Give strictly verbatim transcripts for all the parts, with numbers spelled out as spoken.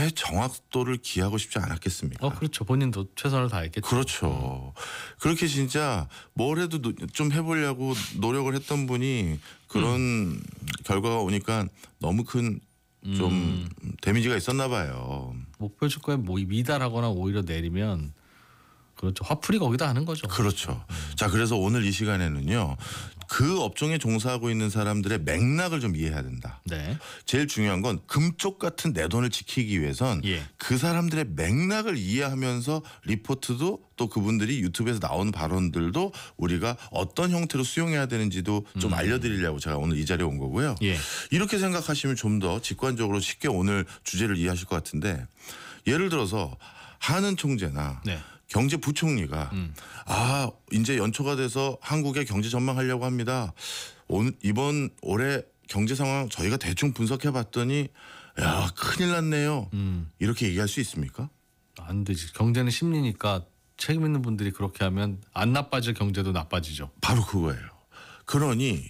왜 정확도를 기하고 싶지 않았겠습니까? 어, 그렇죠. 본인도 최선을 다했겠죠. 그렇죠. 그렇게 진짜 뭘 해도 좀 해보려고 노력을 했던 분이 그런 음. 결과가 오니까 너무 큰 좀 음. 데미지가 있었나 봐요. 목표 주가에 뭐 미달하거나 오히려 내리면 그렇죠. 화풀이 거기다 하는 거죠. 그렇죠. 음. 자, 그래서 오늘 이 시간에는요. 그 업종에 종사하고 있는 사람들의 맥락을 좀 이해해야 된다. 네. 제일 중요한 건 금쪽 같은 내 돈을 지키기 위해선 예. 그 사람들의 맥락을 이해하면서 리포트도 또 그분들이 유튜브에서 나오는 발언들도 우리가 어떤 형태로 수용해야 되는지도 좀 음. 알려드리려고 제가 오늘 이 자리에 온 거고요. 예. 이렇게 생각하시면 좀 더 직관적으로 쉽게 오늘 주제를 이해하실 것 같은데 예를 들어서 한은 총재나 네. 경제부총리가 음. 아 이제 연초가 돼서 한국의 경제 전망하려고 합니다. 오늘 이번 올해 경제 상황 저희가 대충 분석해봤더니 야 큰일 났네요. 음. 이렇게 얘기할 수 있습니까? 안 되지. 경제는 심리니까 책임 있는 분들이 그렇게 하면 안 나빠질 경제도 나빠지죠. 바로 그거예요. 그러니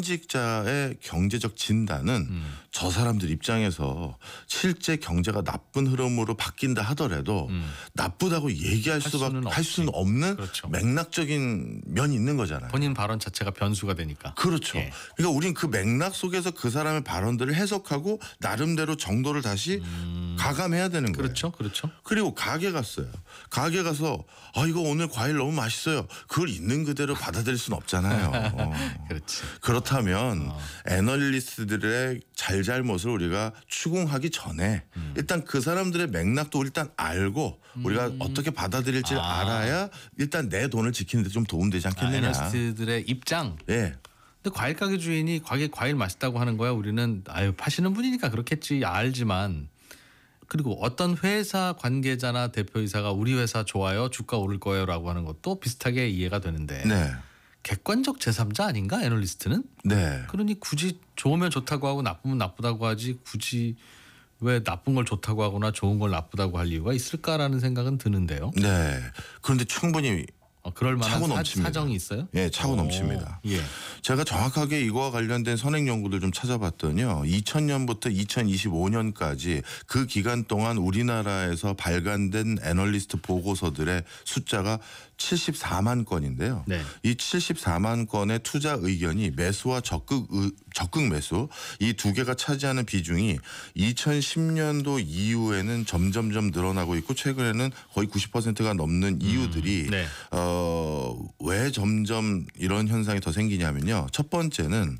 현직자의 경제적 진단은 음. 저 사람들 입장에서 실제 경제가 나쁜 흐름으로 바뀐다 하더라도 음. 나쁘다고 얘기할 수밖에 할 수는 없는 그렇죠. 맥락적인 면이 있는 거잖아요. 본인 발언 자체가 변수가 되니까. 그렇죠. 예. 그러니까 우린 그 맥락 속에서 그 사람의 발언들을 해석하고 나름대로 정도를 다시 음. 가감해야 되는 거예요. 그렇죠. 그렇죠. 그리고 가게 갔어요. 가게 가서 아 이거 오늘 과일 너무 맛있어요. 그걸 있는 그대로 받아들일 수는 없잖아요. 어. 그렇지. 그렇다면 어. 애널리스트들의 잘잘못을 우리가 추궁하기 전에 음. 일단 그 사람들의 맥락도 일단 알고 음. 우리가 어떻게 받아들일지를 아. 알아야 일단 내 돈을 지키는 데 좀 도움되지 않겠느냐. 아, 애널리스트들의 입장. 예. 근데 과일 가게 주인이 과일 과일 맛있다고 하는 거야. 우리는 아유 파시는 분이니까 그렇겠지 알지만 그리고 어떤 회사 관계자나 대표이사가 우리 회사 좋아요 주가 오를 거예요라고 하는 것도 비슷하게 이해가 되는데. 네. 객관적 제삼자 아닌가 애널리스트는? 네. 그러니 굳이 좋으면 좋다고 하고 나쁘면 나쁘다고 하지 굳이 왜 나쁜 걸 좋다고 하거나 좋은 걸 나쁘다고 할 이유가 있을까라는 생각은 드는데요. 네. 그런데 충분히 어, 그럴 만한 차고 사, 넘칩니다. 사정이 있어요? 예, 차고 오, 넘칩니다. 예. 제가 정확하게 이거와 관련된 선행 연구들 좀 찾아봤더니요. 이천 년부터 이천이십오 년까지 그 기간 동안 우리나라에서 발간된 애널리스트 보고서들의 숫자가 칠십사만 건인데요. 네. 이 칠십사만 건의 투자 의견이 매수와 적극 의, 적극 매수 이 두 개가 차지하는 비중이 이천십 년도 이후에는 점점점 늘어나고 있고 최근에는 거의 구십 퍼센트가 넘는 이유들이 음, 네. 어, 왜 점점 이런 현상이 더 생기냐면요. 첫 번째는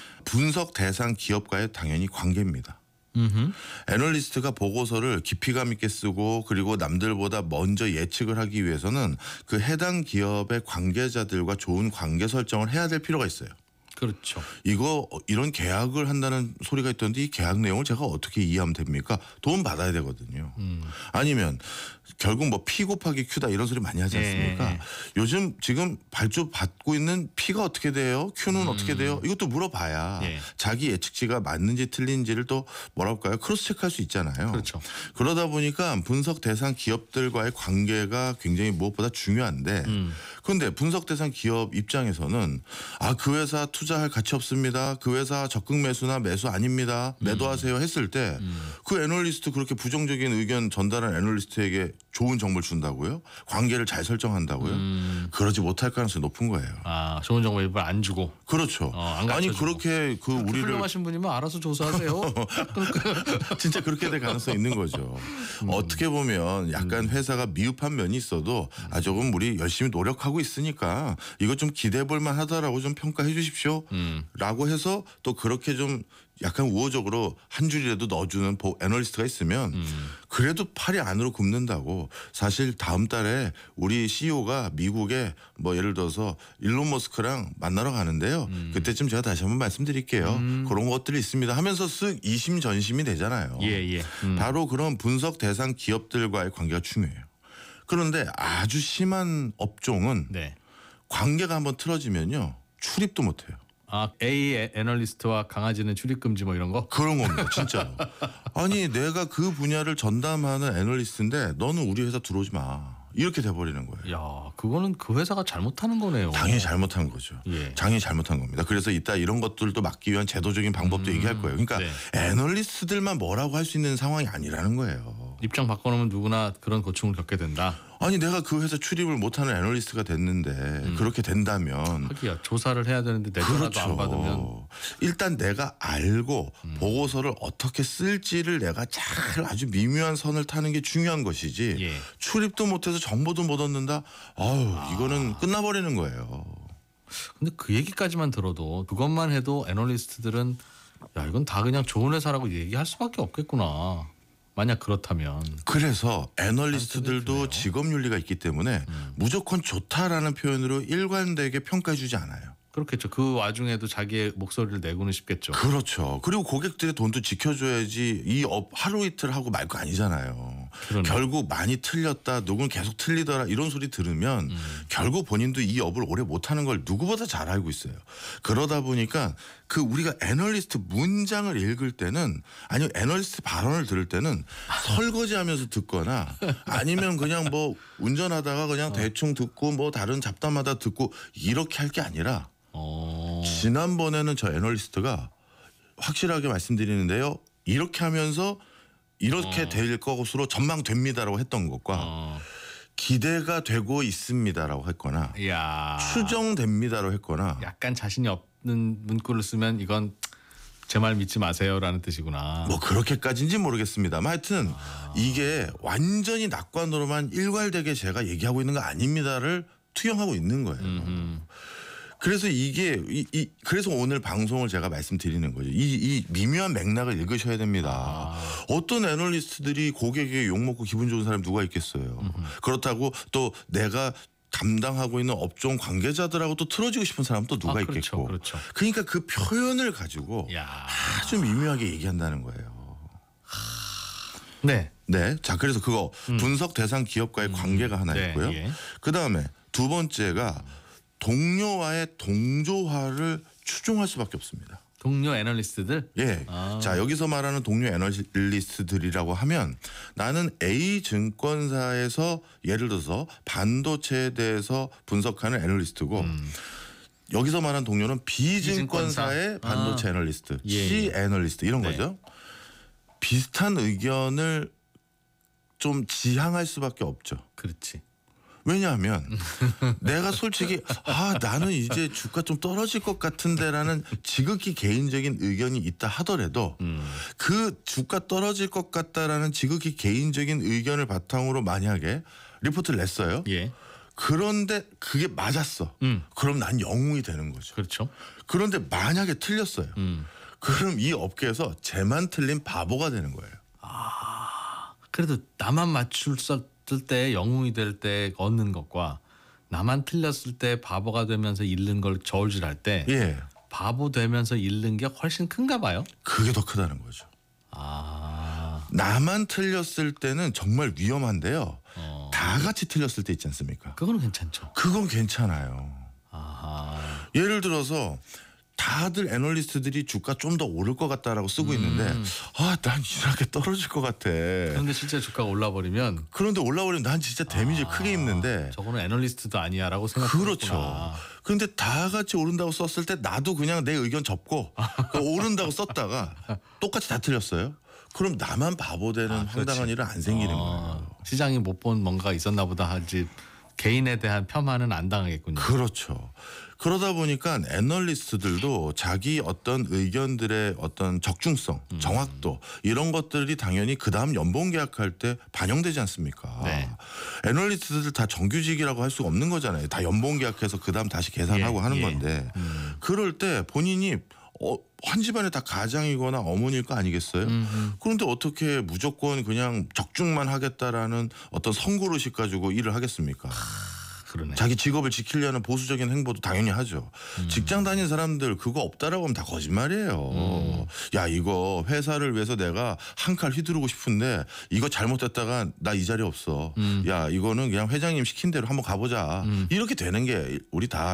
분석 대상 기업과의 당연히 관계입니다. 음흠. 애널리스트가 보고서를 깊이감 있게 쓰고 그리고 남들보다 먼저 예측을 하기 위해서는 그 해당 기업의 관계자들과 좋은 관계 설정을 해야 될 필요가 있어요. 그렇죠. 이거 이런 계약을 한다는 소리가 있던데 이 계약 내용을 제가 어떻게 이해하면 됩니까? 돈 받아야 되거든요. 음. 아니면 결국 뭐 P 곱하기 Q다 이런 소리 많이 하지 않습니까? 네. 요즘 지금 발주 받고 있는 P가 어떻게 돼요? Q는 음. 어떻게 돼요? 이것도 물어봐야 네. 자기 예측치가 맞는지 틀린지를 또 뭐랄까요? 크로스 체크할 수 있잖아요. 그렇죠. 그러다 보니까 분석 대상 기업들과의 관계가 굉장히 무엇보다 중요한데 음. 그런데 분석 대상 기업 입장에서는 아, 그 회사 투자할 가치 없습니다. 그 회사 적극 매수나 매수 아닙니다. 매도하세요 했을 때 그 음. 애널리스트 그렇게 부정적인 의견 전달한 애널리스트에게 좋은 정보를 준다고요? 관계를 잘 설정한다고요? 음. 그러지 못할 가능성이 높은 거예요. 아, 좋은 정보 일부러 안 주고. 그렇죠. 어, 안 아니 그렇게 그 우리를 훌륭하신 분이면 알아서 조사하세요. 진짜 그렇게 될 가능성이 있는 거죠. 음. 어떻게 보면 약간 회사가 미흡한 면이 있어도 아 조금 우리 열심히 노력하고 있으니까 이거 좀 기대해 볼 만하다라고 좀 평가해 주십시오. 음. 라고 해서 또 그렇게 좀 약간 우호적으로 한 줄이라도 넣어주는 애널리스트가 있으면 음. 그래도 팔이 안으로 굽는다고. 사실 다음 달에 우리 씨이오가 미국에 뭐 예를 들어서 일론 머스크랑 만나러 가는데요. 음. 그때쯤 제가 다시 한번 말씀드릴게요. 음. 그런 것들이 있습니다 하면서 쓱 이심전심이 되잖아요. 예, 예. 음. 바로 그런 분석 대상 기업들과의 관계가 중요해요. 그런데 아주 심한 업종은 네. 관계가 한번 틀어지면요. 출입도 못해요. 아, A 애널리스트와 강아지는 출입 금지 뭐 이런 거? 그런 겁니다. 진짜. 아니 내가 그 분야를 전담하는 애널리스트인데 너는 우리 회사 들어오지 마. 이렇게 돼버리는 거예요. 야, 그거는 그 회사가 잘못하는 거네요. 당연히 잘못한 거죠. 예. 당연히 잘못한 겁니다. 그래서 이따 이런 것들도 막기 위한 제도적인 방법도 음, 얘기할 거예요. 그러니까 네. 애널리스트들만 뭐라고 할 수 있는 상황이 아니라는 거예요. 입장 바꿔놓으면 누구나 그런 고충을 겪게 된다. 아니 내가 그 회사 출입을 못하는 애널리스트가 됐는데 음. 그렇게 된다면 하기야 조사를 해야 되는데 내 전화도 그렇죠. 안 받으면 일단 내가 알고 음. 보고서를 어떻게 쓸지를 내가 잘 아주 미묘한 선을 타는 게 중요한 것이지 예. 출입도 못해서 정보도 못 얻는다. 아유 이거는 끝나버리는 거예요. 근데 그 얘기까지만 들어도 그것만 해도 애널리스트들은 야 이건 다 그냥 좋은 회사라고 얘기할 수밖에 없겠구나. 만약 그렇다면 그래서 애널리스트들도 드네요. 직업윤리가 있기 때문에 음. 무조건 좋다라는 표현으로 일관되게 평가해주지 않아요. 그렇겠죠. 그 와중에도 자기의 목소리를 내고는 싶겠죠. 그렇죠. 그리고 고객들의 돈도 지켜줘야지 이 업 하루 이틀 하고 말 거 아니잖아요. 그러네. 결국 많이 틀렸다, 누군 계속 틀리더라 이런 소리 들으면 음. 결국 본인도 이 업을 오래 못하는 걸 누구보다 잘 알고 있어요. 그러다 보니까 그 우리가 애널리스트 문장을 읽을 때는 아니면 애널리스트 발언을 들을 때는 설거지하면서 듣거나 아니면 그냥 뭐 운전하다가 그냥 대충 듣고 뭐 다른 잡담하다 듣고 이렇게 할 게 아니라 어. 지난번에는 저 애널리스트가 확실하게 말씀드리는데요. 이렇게 하면서 이렇게 어. 될 것으로 전망됩니다라고 했던 것과 어. 기대가 되고 있습니다라고 했거나 야. 추정됩니다라고 했거나 약간 자신이 없는 문구를 쓰면 이건 제 말 믿지 마세요라는 뜻이구나. 뭐 그렇게까지인지 모르겠습니다만 하여튼 이게 완전히 낙관으로만 일괄되게 제가 얘기하고 있는 거 아닙니다를 투영하고 있는 거예요. 음흠. 그래서 이게 이, 이 그래서 오늘 방송을 제가 말씀드리는 거죠. 이, 이 미묘한 맥락을 읽으셔야 됩니다. 아. 어떤 애널리스트들이 고객에게 욕먹고 기분 좋은 사람이 누가 있겠어요. 음흠. 그렇다고 또 내가 담당하고 있는 업종 관계자들하고 또 틀어지고 싶은 사람 또 누가 아, 그렇죠, 있겠고. 그렇죠. 그러니까 그 표현을 가지고 야. 아주 미묘하게 얘기한다는 거예요. 네. 네. 자, 그래서 그거 분석 대상 기업과의 관계가 하나 네, 있고요. 예. 그 다음에 두 번째가 동료와의 동조화를 추종할 수밖에 없습니다. 동료 애널리스트들. 예. 아. 자, 여기서 말하는 동료 애널리스트들이라고 하면 나는 A 증권사에서 예를 들어서 반도체에 대해서 분석하는 애널리스트고 음. 여기서 말하는 동료는 B 증권사. 증권사의 반도체 아. 애널리스트, 예, C 예. 애널리스트 이런 네. 거죠. 비슷한 의견을 좀 지향할 수밖에 없죠. 그렇지. 왜냐하면 내가 솔직히 아 나는 이제 주가 좀 떨어질 것 같은데라는 지극히 개인적인 의견이 있다 하더라도 음. 그 주가 떨어질 것 같다라는 지극히 개인적인 의견을 바탕으로 만약에 리포트를 냈어요. 예. 그런데 그게 맞았어. 음. 그럼 난 영웅이 되는 거죠. 그렇죠. 그런데 만약에 틀렸어요. 음. 그럼 이 업계에서 쟤만 틀린 바보가 되는 거예요. 그래도 나만 맞췄을 때 영웅이 될 때 얻는 것과 나만 틀렸을 때 바보가 되면서 잃는 걸 저울질할 때 예, 바보 되면서 잃는 게 훨씬 큰가 봐요. 그게 더 크다는 거죠. 아. 나만 틀렸을 때는 정말 위험한데요. 어. 다 같이 틀렸을 때 있지 않습니까? 그거는 괜찮죠. 그건 괜찮아요. 아하. 예를 들어서 다들 애널리스트들이 주가 좀 더 오를 것 같다라고 쓰고 있는데 아, 난 이상하게 떨어질 것 같아. 그런데 실제 주가가 올라버리면 그런데 올라오려면 난 진짜 데미지 를 크게 입는데 저거는 애널리스트도 아니야라고 생각하구나. 그렇죠. 그런데 다 같이 오른다고 썼을 때 나도 그냥 내 의견 접고 그 오른다고 썼다가 똑같이 다 틀렸어요. 그럼 나만 바보 되는 아, 황당한 그렇지. 일은 안 생기는 어, 거예요. 시장이 못 본 뭔가가 있었나 보다 하지 개인에 대한 폄하는 안 당하겠군요. 그렇죠. 그러다 보니까 애널리스트들도 자기 어떤 의견들의 어떤 적중성, 음. 정확도 이런 것들이 당연히 그 다음 연봉 계약할 때 반영되지 않습니까? 네. 애널리스트들 다 정규직이라고 할 수가 없는 거잖아요. 다 연봉 계약해서 그 다음 다시 계산하고 예, 하는 예. 건데 음. 그럴 때 본인이 어, 한 집안에 다 가장이거나 어머니일 거 아니겠어요? 음흠. 그런데 어떻게 무조건 그냥 적중만 하겠다라는 어떤 선구의식 가지고 일을 하겠습니까? 그러네. 자기 직업을 지키려는 보수적인 행보도 당연히 하죠. 음. 직장 다니는 사람들 그거 없다라고 하면 다 거짓말이에요. 야 이거 회사를 위해서 내가 한 칼 휘두르고 싶은데 이거 잘못됐다가 나 이 자리에 없어. 음. 야 이거는 그냥 회장님 시킨 대로 한번 가보자. 이렇게 되는 게 우리 다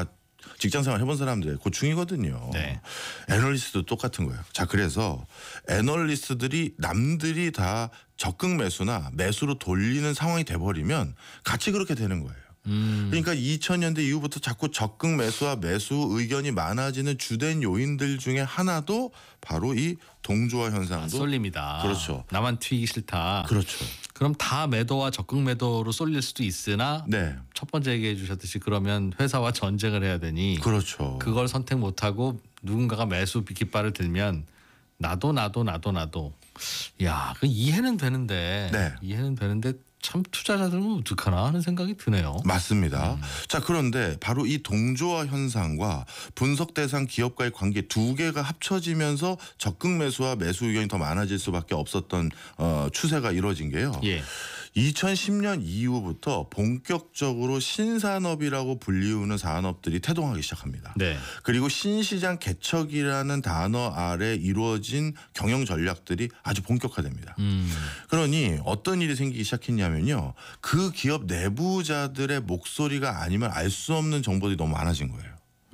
직장생활 해본 사람들 고충이거든요. 네. 애널리스트도 똑같은 거예요. 자, 그래서 애널리스트들이 남들이 다 적극 매수나 매수로 돌리는 상황이 돼버리면 같이 그렇게 되는 거예요. 음. 그러니까 이천 년대 이후부터 자꾸 적극 매수와 매수 의견이 많아지는 주된 요인들 중에 하나도 바로 이 동조화 현상도 아, 쏠림이다. 그렇죠. 나만 튀기 싫다. 그렇죠. 그럼 다 매도와 적극 매도로 쏠릴 수도 있으나 네. 첫 번째 얘기해 주셨듯이 그러면 회사와 전쟁을 해야 되니 그렇죠. 그걸 선택 못하고 누군가가 매수 깃발을 들면 나도 나도 나도 나도 야, 그 이해는 되는데 네. 이해는 되는데 참 투자자들은 어떡하나 하는 생각이 드네요. 맞습니다. 음. 자, 그런데 바로 이 동조화 현상과 분석 대상 기업과의 관계 두 개가 합쳐지면서 적극 매수와 매수 의견이 더 많아질 수밖에 없었던 어, 추세가 이루어진 게요. 예. 이천십 년 이후부터 본격적으로 신산업이라고 불리우는 산업들이 태동하기 시작합니다. 네. 그리고 신시장 개척이라는 단어 아래 이루어진 경영 전략들이 아주 본격화됩니다. 음. 그러니 어떤 일이 생기기 시작했냐면요. 그 기업 내부자들의 목소리가 아니면 알 수 없는 정보들이 너무 많아진 거예요.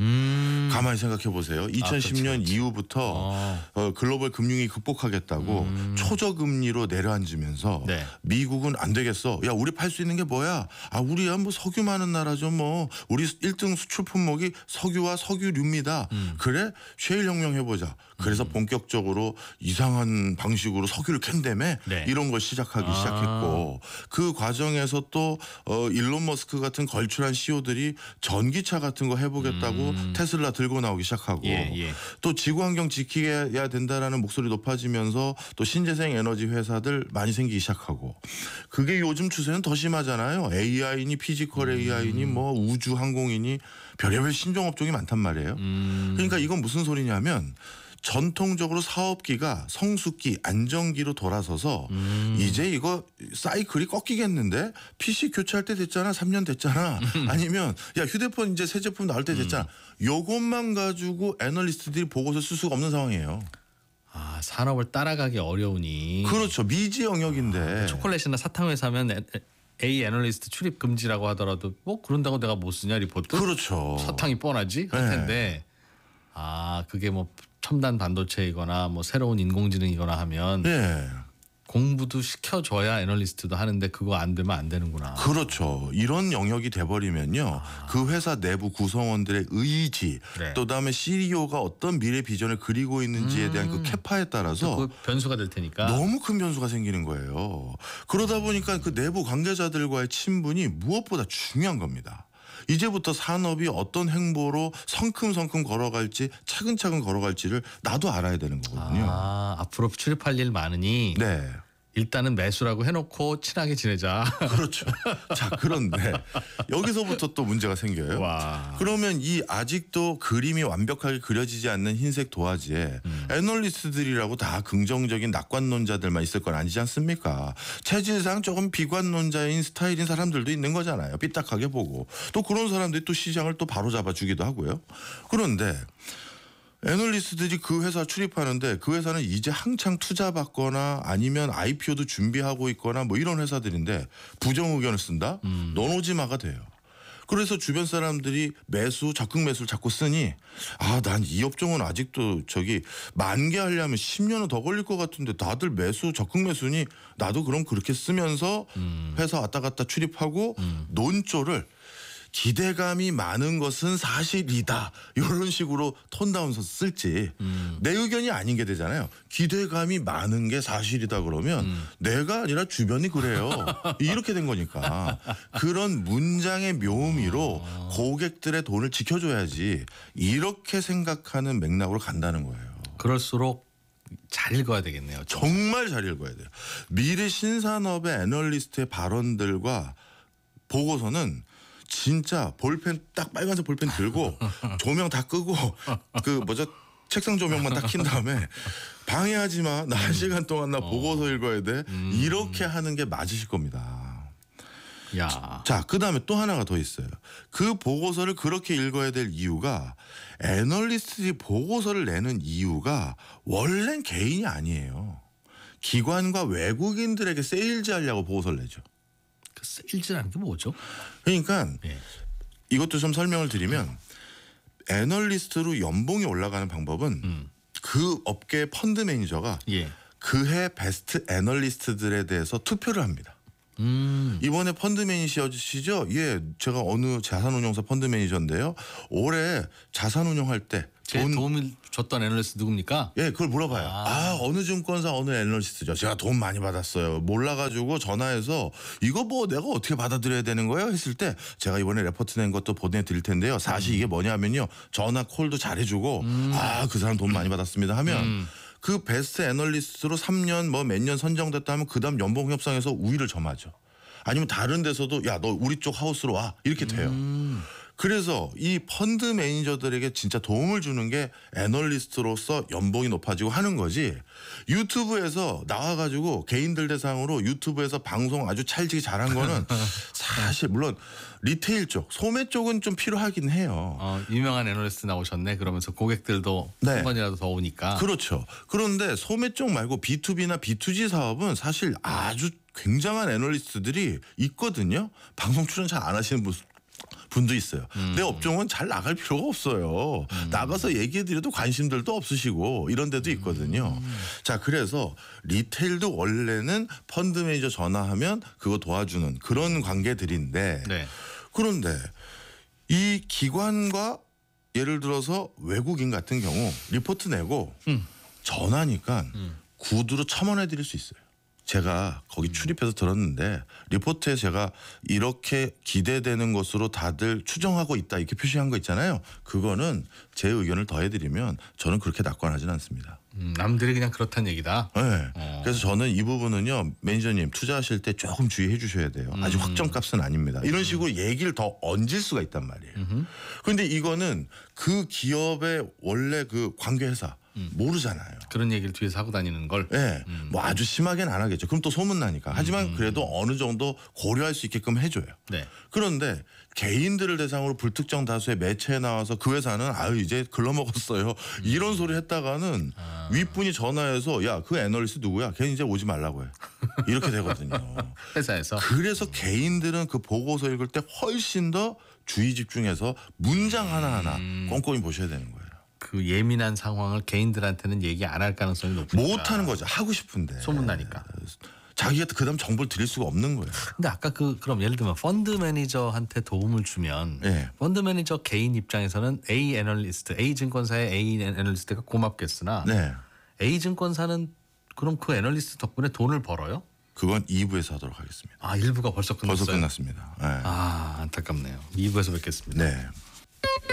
음. 가만히 생각해 보세요. 이천십 년 아, 그렇지, 그렇지. 이후부터 어. 어, 글로벌 금융이 극복하겠다고 음. 초저금리로 내려앉으면서 네. 미국은 안 되겠어. 야, 우리 팔 수 있는 게 뭐야? 아, 우리야 뭐 석유 많은 나라죠 뭐. 우리 일 등 수출 품목이 석유와 석유류입니다. 음. 그래? 셰일 혁명 해보자. 그래서 음. 본격적으로 이상한 방식으로 석유를 캔다며 네. 이런 걸 시작하기 아. 시작했고 그 과정에서 또 어, 일론 머스크 같은 걸출한 씨이오들이 전기차 같은 거 해보겠다고 음. 테슬라 들고 나오기 시작하고 예, 예. 또 지구환경 지켜야 된다라는 목소리 높아지면서 또 신재생 에너지 회사들 많이 생기기 시작하고 그게 요즘 추세는 더 심하잖아요. 에이아이니 피지컬 에이아이니 뭐 우주 항공이니 별의별 신종 업종이 많단 말이에요. 음. 그러니까 이건 무슨 소리냐면 전통적으로 사업기가 성숙기, 안정기로 돌아서서 음. 이제 이거 사이클이 꺾이겠는데 피씨 교체할 때 됐잖아. 삼 년 됐잖아. 아니면 야 휴대폰 이제 새 제품 나올 때 됐잖아. 요것만 가지고 애널리스트들이 보고서 쓸 수가 없는 상황이에요. 아, 산업을 따라가기 어려우니. 그렇죠. 미지 영역인데. 초콜릿이나 사탕 회사면 에- 에- A 애널리스트 출입 금지라고 하더라도 뭐 그런다고 내가 못 쓰냐 리포트? 그렇죠. 사탕이 뻔하지 할 네. 텐데 아 그게 뭐 첨단 반도체이거나 뭐 새로운 인공지능이거나 하면 예. 공부도 시켜줘야 애널리스트도 하는데 그거 안 되면 안 되는구나. 그렇죠. 이런 영역이 돼버리면요. 아. 그 회사 내부 구성원들의 의지 네. 또 다음에 씨이오가 어떤 미래 비전을 그리고 있는지에 대한 그 캐파에 따라서 그 변수가 될 테니까. 너무 큰 변수가 생기는 거예요. 그러다 보니까 그 내부 관계자들과의 친분이 무엇보다 중요한 겁니다. 이제부터 산업이 어떤 행보로 성큼성큼 걸어갈지 차근차근 걸어갈지를 나도 알아야 되는 거거든요. 아, 앞으로 출입할 일 많으니 네. 일단은 매수라고 해놓고 친하게 지내자. 그렇죠. 자, 그런데 여기서부터 또 문제가 생겨요. 와. 그러면 이 아직도 그림이 완벽하게 그려지지 않는 흰색 도화지에 음. 애널리스트들이라고 다 긍정적인 낙관론자들만 있을 건 아니지 않습니까? 체질상 조금 비관론자인 스타일인 사람들도 있는 거잖아요. 삐딱하게 보고. 또 그런 사람들이 또 시장을 또 바로잡아 주기도 하고요. 그런데 애널리스트들이 그 회사 출입하는데 그 회사는 이제 한창 투자받거나 아니면 아이피오도 준비하고 있거나 뭐 이런 회사들인데 부정 의견을 쓴다? 음. 넌 오지 마가 돼요. 그래서 주변 사람들이 매수, 적극 매수를 자꾸 쓰니 아, 난 이 업종은 아직도 저기 만개하려면 십 년은 더 걸릴 것 같은데 다들 매수, 적극 매수니 나도 그럼 그렇게 쓰면서 음. 회사 왔다 갔다 출입하고 음. 논조를 기대감이 많은 것은 사실이다. 이런 식으로 톤다운서 쓸지 음. 내 의견이 아닌 게 되잖아요. 기대감이 많은 게 사실이다 그러면 음. 내가 아니라 주변이 그래요. 이렇게 된 거니까. 그런 문장의 묘미로 어. 고객들의 돈을 지켜줘야지 이렇게 생각하는 맥락으로 간다는 거예요. 그럴수록 잘 읽어야 되겠네요. 정말 잘 읽어야 돼요. 미래 신산업의 애널리스트의 발언들과 보고서는 진짜 볼펜 딱 빨간색 볼펜 들고 조명 다 끄고 그 뭐죠 책상 조명만 딱 킨 다음에 방해하지 마. 나 한 시간 동안 나 보고서 읽어야 돼. 이렇게 하는 게 맞으실 겁니다. 야. 자, 그다음에 또 하나가 더 있어요. 그 보고서를 그렇게 읽어야 될 이유가 애널리스트들이 보고서를 내는 이유가 원래는 개인이 아니에요. 기관과 외국인들에게 세일즈 하려고 보고서를 내죠. 그 세일즈라는 게 뭐죠? 그러니까 예. 이것도 좀 설명을 드리면 애널리스트로 연봉이 올라가는 방법은 음. 그 업계의 펀드 매니저가 예. 그해 베스트 애널리스트들에 대해서 투표를 합니다. 음. 이번에 펀드 매니저시죠? 예, 제가 어느 자산운용사 펀드 매니저인데요. 올해 자산운용할 때 제 돈, 도움을 줬던 애널리스트 누굽니까? 예, 그걸 물어봐요. 아. 아, 어느 증권사 어느 애널리스트죠. 제가 돈 많이 받았어요. 몰라가지고 전화해서 이거 뭐 내가 어떻게 받아들여야 되는 거예요? 했을 때 제가 이번에 레포트 낸 것도 보내드릴 텐데요. 사실 이게 뭐냐면요. 전화 콜도 잘해주고 음. 아, 그 사람 돈 많이 받았습니다 하면 음. 그 베스트 애널리스트로 삼 년 뭐 몇 년 선정됐다 하면 그 다음 연봉 협상에서 우위를 점하죠. 아니면 다른 데서도 야, 너 우리 쪽 하우스로 와. 이렇게 돼요. 음. 그래서 이 펀드 매니저들에게 진짜 도움을 주는 게 애널리스트로서 연봉이 높아지고 하는 거지. 유튜브에서 나와가지고 개인들 대상으로 유튜브에서 방송 아주 찰지게 잘한 거는 사실 물론 리테일 쪽, 소매 쪽은 좀 필요하긴 해요. 어, 유명한 애널리스트 나오셨네. 그러면서 고객들도 네. 한 번이라도 더 오니까. 그렇죠. 그런데 소매 쪽 말고 비투비나 비투지 사업은 사실 아주 굉장한 애널리스트들이 있거든요. 방송 출연 잘 안 하시는 분 분도 있어요. 음. 내 업종은 잘 나갈 필요가 없어요. 음. 나가서 얘기해드려도 관심들도 없으시고 이런 데도 있거든요. 음. 자, 그래서 리테일도 원래는 펀드 매니저 전화하면 그거 도와주는 그런 관계들인데 네. 그런데 이 기관과 예를 들어서 외국인 같은 경우 리포트 내고 음. 전화니까 음. 구두로 첨언해드릴 수 있어요. 제가 거기 출입해서 들었는데 리포트에 제가 이렇게 기대되는 것으로 다들 추정하고 있다 이렇게 표시한 거 있잖아요. 그거는 제 의견을 더해드리면 저는 그렇게 낙관하지는 않습니다. 음, 남들이 그냥 그렇다는 얘기다. 네. 어. 그래서 저는 이 부분은요 매니저님 투자하실 때 조금 주의해 주셔야 돼요. 아직 음. 확정값은 아닙니다. 이런 식으로 얘기를 더 얹을 수가 있단 말이에요. 음흠. 그런데 이거는 그 기업의 원래 그 관계회사 음. 모르잖아요. 그런 얘기를 뒤에서 하고 다니는 걸. 예, 네, 음. 뭐 아주 심하게는 안 하겠죠. 그럼 또 소문 나니까. 하지만 음. 그래도 어느 정도 고려할 수 있게끔 해줘요. 네. 그런데 개인들을 대상으로 불특정 다수의 매체에 나와서 그 회사는 아유 이제 글러먹었어요. 이런 소리 했다가는 아. 윗분이 전화해서 야, 그 애널리스트 누구야? 걔 이제 오지 말라고 해. 이렇게 되거든요. 회사에서. 그래서 개인들은 그 보고서 읽을 때 훨씬 더 주의 집중해서 문장 하나하나 음. 꼼꼼히 보셔야 되는 거예요. 그 예민한 상황을 개인들한테는 얘기 안 할 가능성이 높으니까. 못 하는 거죠. 하고 싶은데. 소문 나니까. 자기가 그다음 정보를 드릴 수가 없는 거예요. 근데 아까 그 그럼 예를 들면 펀드 매니저한테 도움을 주면 예. 펀드 매니저 개인 입장에서는 A 애널리스트, A 증권사의 A 애널리스트가 고맙겠으나 네. A 증권사는 그럼 그 애널리스트 덕분에 돈을 벌어요? 그건 이 부에서 하도록 하겠습니다. 아, 일 부가 벌써 끝났어요. 벌써 끝났습니다. 네. 아, 안타깝네요. 이 부에서 뵙겠습니다. 네.